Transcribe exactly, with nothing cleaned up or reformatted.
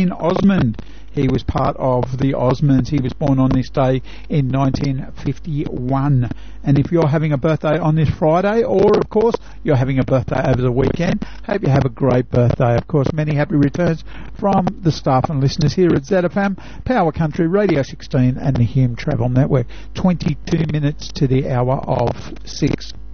Ian Osmond. He was part of the Osmonds. He was born on this day in nineteen fifty-one. And if you're having a birthday on this Friday, or of course you're having a birthday over the weekend, hope you have a great birthday. Of course, many happy returns from the staff and listeners here at Z F M, Power Country, Radio sixteen and the Hume Travel Network. twenty-two minutes to the hour of six.